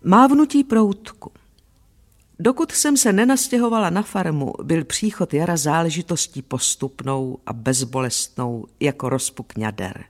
Mávnutí proutku. Dokud jsem se nenastěhovala na farmu, byl příchod jara záležitostí postupnou a bezbolestnou jako rozpuk ňader.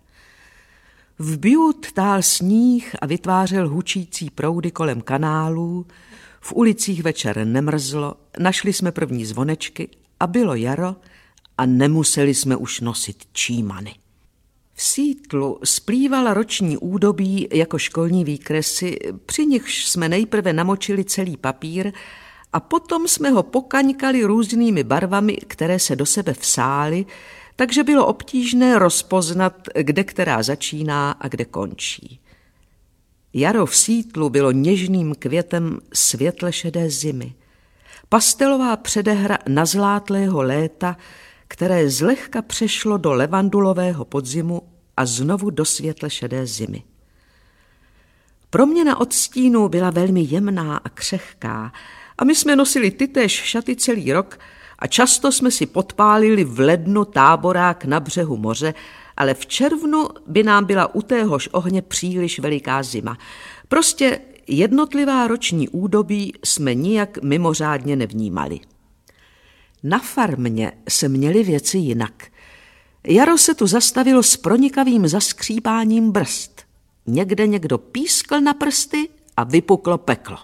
V Bute tál sníh a vytvářel hučící proudy kolem kanálů, v ulicích večer nemrzlo, našli jsme první zvonečky a bylo jaro a nemuseli jsme už nosit čímany. V Seattlu splývala roční údobí jako školní výkresy, při nichž jsme nejprve namočili celý papír a potom jsme ho pokaňkali různými barvami, které se do sebe vsály, takže bylo obtížné rozpoznat, kde která začíná a kde končí. Jaro v Seattlu bylo něžným květem světle šedé zimy. Pastelová předehra nazlátlého léta, které zlehka přešlo do levandulového podzimu a znovu do světle šedé zimy. Proměna odstínu byla velmi jemná a křehká a my jsme nosili tytéž šaty celý rok a často jsme si podpálili v lednu táborák na břehu moře, ale v červnu by nám byla u téhož ohně příliš veliká zima. Prostě jednotlivá roční údobí jsme nijak mimořádně nevnímali. Na farmě se měly věci jinak. Jaro se tu zastavilo s pronikavým zaskřípáním brzd. Někde někdo pískl na prsty a vypuklo peklo.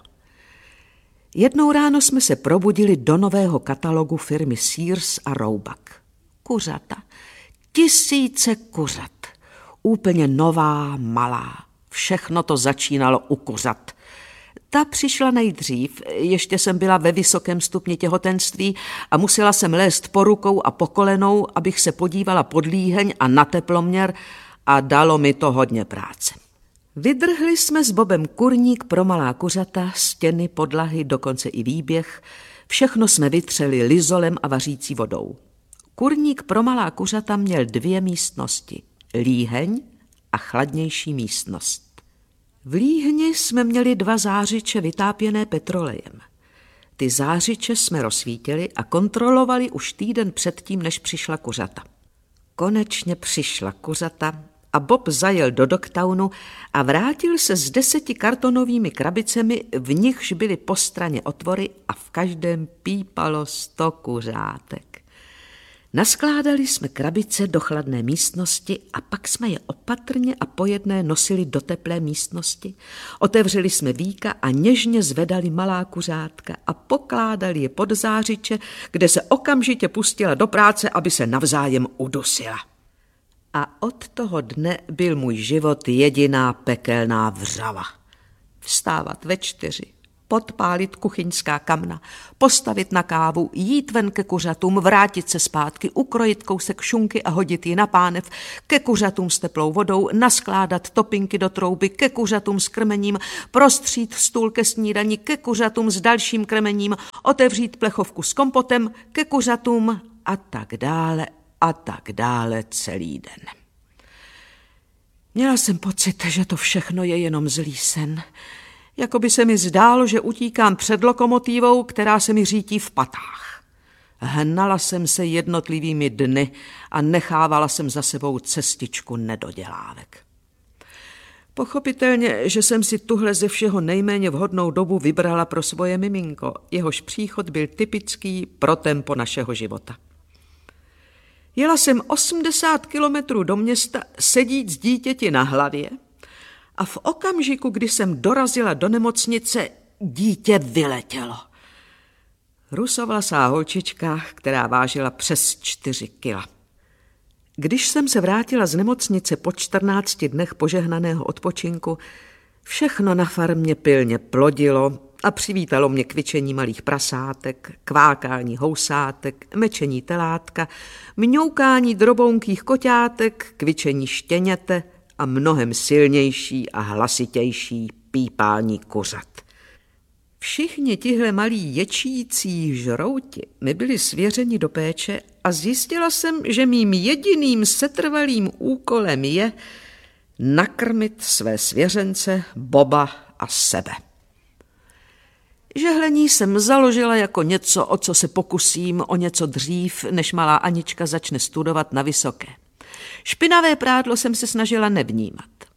Jednou ráno jsme se probudili do nového katalogu firmy Sears a Roebuck. Kuřata. 1000 kuřat. Úplně nová, malá. Všechno to začínalo u kuřat. Ta přišla nejdřív, ještě jsem byla ve vysokém stupni těhotenství a musela jsem lézt po rukou a po kolenou, abych se podívala pod líheň a na teploměr a dalo mi to hodně práce. Vydrhli jsme s Bobem kurník pro malá kuřata, stěny, podlahy, dokonce i výběh. Všechno jsme vytřeli lizolem a vařící vodou. Kurník pro malá kuřata měl 2 místnosti, líheň a chladnější místnost. V líhni jsme měli 2 zářiče vytápěné petrolejem. Ty zářiče jsme rozsvítili a kontrolovali už týden předtím, než přišla kuřata. Konečně přišla kuřata a Bob zajel do Dogtownu a vrátil se s 10 kartonovými krabicemi, v nichž byly po straně otvory a v každém pípalo 100 kuřátek. Naskládali jsme krabice do chladné místnosti a pak jsme je opatrně a po jedné nosili do teplé místnosti. Otevřeli jsme víka a něžně zvedali malá kuřátka a pokládali je pod zářiče, kde se okamžitě pustila do práce, aby se navzájem udusila. A od toho dne byl můj život jediná pekelná vřava. Vstávat ve 4, podpálit kuchyňská kamna, postavit na kávu, jít ven ke kuřatům, vrátit se zpátky, ukrojit kousek šunky a hodit ji na pánev, ke kuřatům s teplou vodou, naskládat topinky do trouby, ke kuřatům s krmením, prostřít stůl ke snídani, ke kuřatům s dalším krmením, otevřít plechovku s kompotem, ke kuřatům a tak dále celý den. Měla jsem pocit, že to všechno je jenom zlý sen. Jako by se mi zdálo, že utíkám před lokomotivou, která se mi řítí v patách. Hnala jsem se jednotlivými dny a nechávala jsem za sebou cestičku nedodělávek. Pochopitelně, že jsem si tuhle ze všeho nejméně vhodnou dobu vybrala pro svoje miminko. Jehož příchod byl typický pro tempo našeho života. Jela jsem 80 kilometrů do města sedít s dítěti na hlavě a v okamžiku, kdy jsem dorazila do nemocnice, dítě vyletělo. Rusovlasá holčička, která vážila přes 4 kila. Když jsem se vrátila z nemocnice po 14 dnech požehnaného odpočinku, všechno na farmě pilně plodilo a přivítalo mě kvičení malých prasátek, kvákání housátek, mečení telátka, mňoukání drobounkých koťátek, kvičení štěněte a mnohem silnější a hlasitější pípání kuřat. Všichni tihle malí ječící žrouti mi byli svěřeni do péče a zjistila jsem, že mým jediným setrvalým úkolem je nakrmit své svěřence, Boba a sebe. Žehlení jsem založila jako něco, o co se pokusím o něco dřív, než malá Anička začne studovat na vysoké. Špinavé prádlo jsem se snažila nevnímat.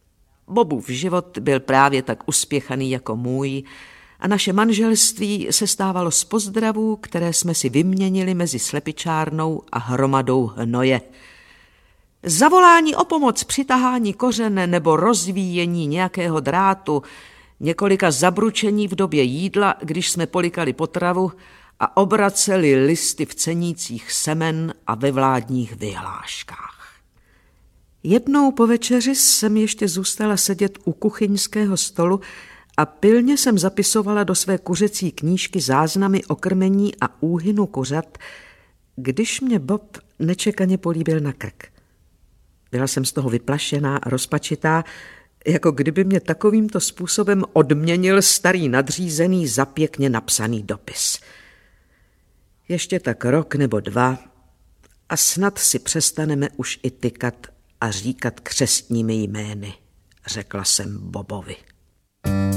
Bobův život byl právě tak uspěchaný jako můj a naše manželství se stávalo z pozdravů, které jsme si vyměnili mezi slepičárnou a hromadou hnoje. Zavolání o pomoc při tahání kořene nebo rozvíjení nějakého drátu, několika zabručení v době jídla, když jsme polikali potravu a obraceli listy v cenících semen a ve vládních vyhláškách. Jednou po večeři jsem ještě zůstala sedět u kuchyňského stolu a pilně jsem zapisovala do své kuřecí knížky záznamy o krmení a úhynu kuřat, když mě Bob nečekaně políbil na krk. Byla jsem z toho vyplašená a rozpačitá, jako kdyby mě takovýmto způsobem odměnil starý nadřízený za pěkně napsaný dopis. Ještě tak rok nebo 2 a snad si přestaneme už i tykat a říkat křestními jmény, řekla jsem Bobovi.